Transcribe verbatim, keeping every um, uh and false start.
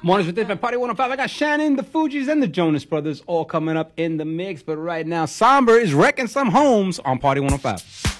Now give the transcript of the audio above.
Mornings with Dip at Party one oh five. I got Shannon, the Fugees, and the Jonas Brothers all coming up in the mix. But right now, Somber is wrecking some homes on Party one oh five.